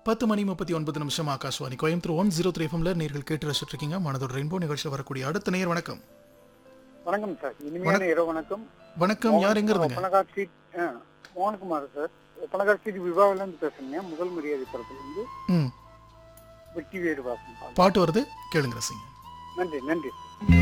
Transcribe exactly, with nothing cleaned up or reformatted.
பத்து மணி முப்பத்தி ஒன்பது நிமிஷம் Akashvani Coimbatore one zero three எஃப்எம்ல நேர்கள் கேட்டு ரசிச்சுட்டு இருக்கீங்க. மனதோட ரெயின்போ நிகழ்ச்சியில் வரக்கூடிய அடுத்த நேர் வணக்கம். வணக்கம் சார், இனிமையான இரவு வணக்கம். வணக்கம், யார் எங்க இருந்துங்க? ஒப்பனகார் ஸ்ட்ரீட் மோகன்குமார் சார், ஒப்பனகார் ஸ்ட்ரீட் விவாவில இருந்து பேசுறீங்க. முதல் மரியாதை படத்துல இருந்து ம் வெட்டி வேறு வாசம் பாட்டு வருது, கேளுங்க ரசிங்க. நன்றி நன்றி.